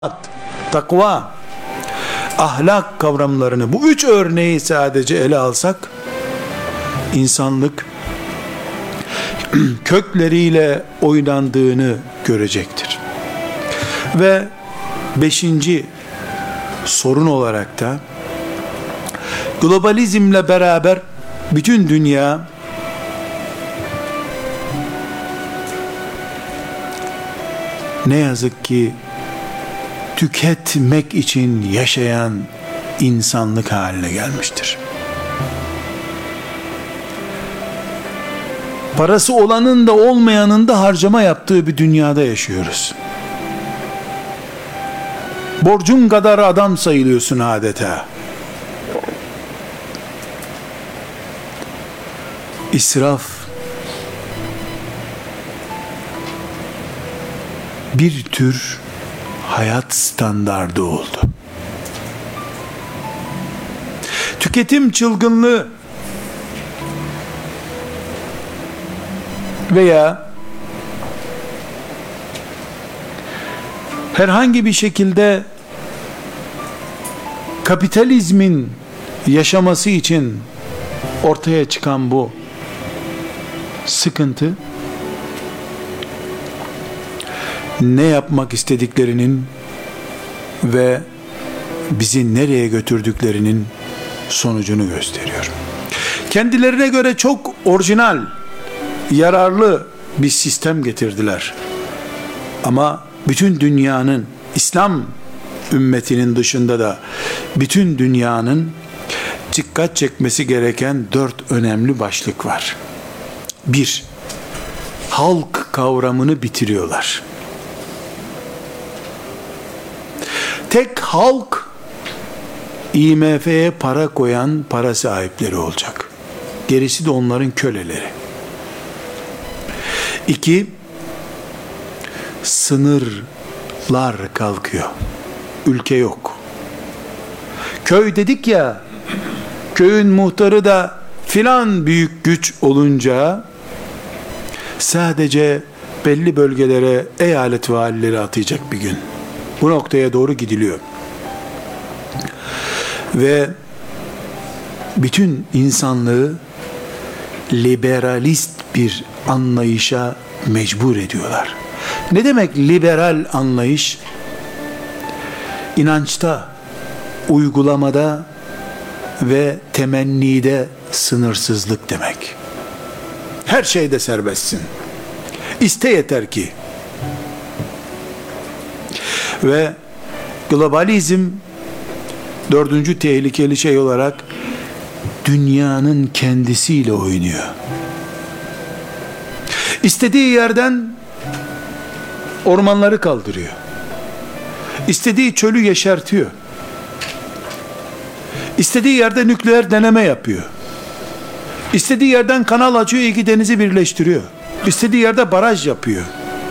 takva, ahlak kavramlarını, bu üç örneği sadece ele alsak, insanlık kökleriyle oynandığını görecektir. Ve beşinci sorun olarak da, globalizmle beraber bütün dünya ne yazık ki tüketmek için yaşayan insanlık haline gelmiştir. Parası olanın da olmayanın da harcama yaptığı bir dünyada yaşıyoruz. Borcun kadar adam sayılıyorsun adeta. İsraf bir tür hayat standardı oldu. Tüketim çılgınlığı veya herhangi bir şekilde kapitalizmin yaşaması için ortaya çıkan bu sıkıntı, ne yapmak istediklerinin ve bizi nereye götürdüklerinin sonucunu gösteriyor. Kendilerine göre çok orijinal, yararlı bir sistem getirdiler. Ama bütün dünyanın, İslam ümmetinin dışında da bütün dünyanın dikkat çekmesi gereken 4 önemli başlık var. 1. Halk kavramını bitiriyorlar. Tek halk, IMF'ye para koyan para sahipleri olacak. Gerisi de onların köleleri. 2. Sınırlar kalkıyor. Ülke yok. Köy dedik ya, köyün muhtarı da filan büyük güç olunca sadece belli bölgelere eyalet valileri atayacak bir gün. Bu noktaya doğru gidiliyor. Ve bütün insanlığı liberalist bir anlayışa mecbur ediyorlar. Ne demek liberal anlayış? İnançta, uygulamada ve temennide sınırsızlık demek. Her şeyde serbestsin. İste yeter ki. Ve globalizm 4. tehlikeli şey olarak dünyanın kendisiyle oynuyor. İstediği yerden ormanları kaldırıyor. İstediği çölü yeşertiyor. İstediği yerde nükleer deneme yapıyor. İstediği yerden kanal açıyor, iki denizi birleştiriyor. İstediği yerde baraj yapıyor.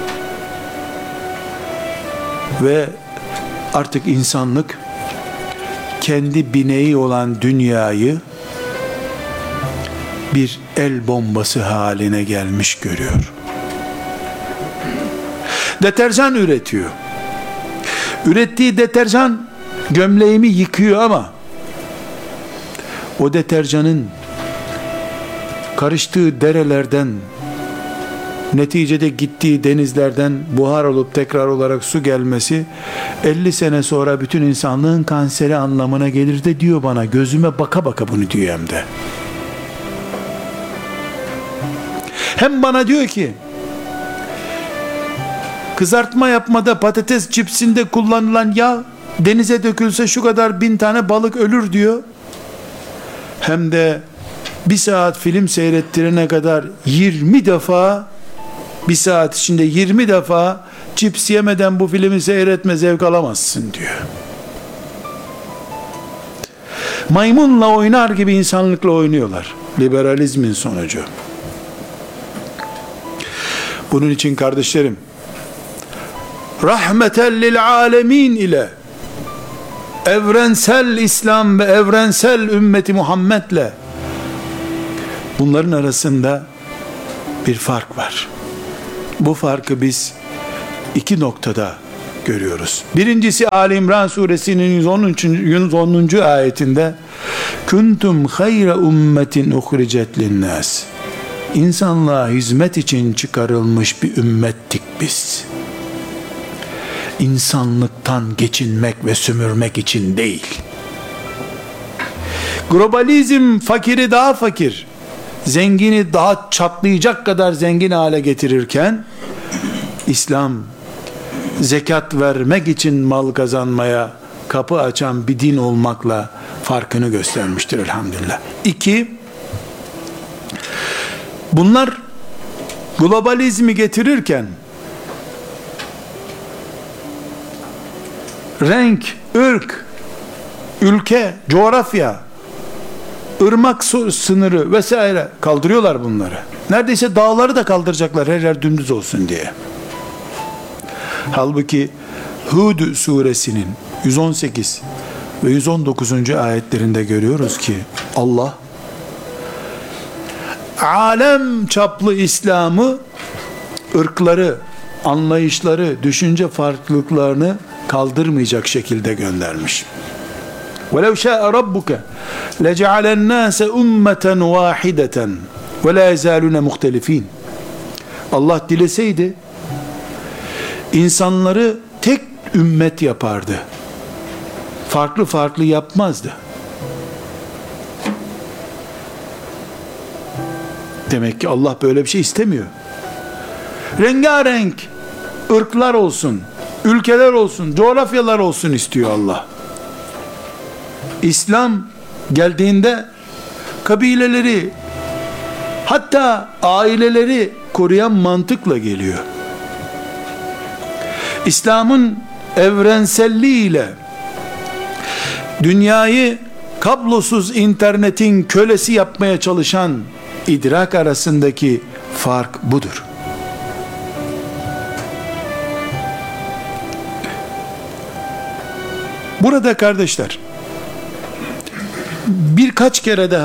Ve artık insanlık kendi bineği olan dünyayı bir el bombası haline gelmiş görüyor. Deterjan üretiyor. Ürettiği deterjan gömleğimi yıkıyor ama o deterjanın karıştığı derelerden, neticede gittiği denizlerden buhar olup tekrar olarak su gelmesi 50 sene sonra bütün insanlığın kanseri anlamına gelir de diyor bana, gözüme baka baka bunu diyor hem de. Hem bana diyor ki kızartma yapmada patates cipsinde kullanılan yağ denize dökülse şu kadar 1000 tane balık ölür diyor. Hem de bir saat film seyrettirene kadar 20 defa, bir saat içinde 20 defa cips yemeden bu filmi seyretme, zevk alamazsın diyor. Maymunla oynar gibi insanlıkla oynuyorlar. Liberalizmin sonucu. Bunun için kardeşlerim, rahmeten lil alemin ile evrensel İslam ve evrensel ümmeti Muhammed'le bunların arasında bir fark var. Bu farkı biz iki noktada görüyoruz. Birincisi Ali İmran suresinin 110. ayetinde kuntum hayra ummetin uhricet linnas. İnsanlığa hizmet için çıkarılmış bir ümmettik biz. İnsanlıktan geçinmek ve sömürmek için değil. Globalizm fakiri daha fakir, zengini daha çatlayacak kadar zengin hale getirirken, İslam zekat vermek için mal kazanmaya kapı açan bir din olmakla farkını göstermiştir elhamdülillah. 2, bunlar globalizmi getirirken renk, ırk, ülke, coğrafya, ırmak sınırı vesaire kaldırıyorlar bunları. Neredeyse dağları da kaldıracaklar her yer dümdüz olsun diye. Halbuki Hud suresinin 118 ve 119. ayetlerinde görüyoruz ki Allah alem çaplı İslam'ı ırkları, anlayışları, düşünce farklılıklarını kaldırmayacak şekilde göndermiş. وَلَوْ شَاءَ رَبُّكَ لَجَعَلَ النَّاسَ اُمَّةً وَاحِدَةً وَلَا يَزَالُونَ مُخْتَلِف۪ينَ. Allah dileseydi insanları tek ümmet yapardı. Farklı farklı yapmazdı. Demek ki Allah böyle bir şey istemiyor. Rengarenk ırklar olsun, ülkeler olsun, coğrafyalar olsun istiyor Allah. İslam geldiğinde kabileleri, hatta aileleri koruyan mantıkla geliyor. İslam'ın evrenselliğiyle dünyayı kablosuz internetin kölesi yapmaya çalışan idrak arasındaki fark budur. Burada kardeşler, birkaç kere daha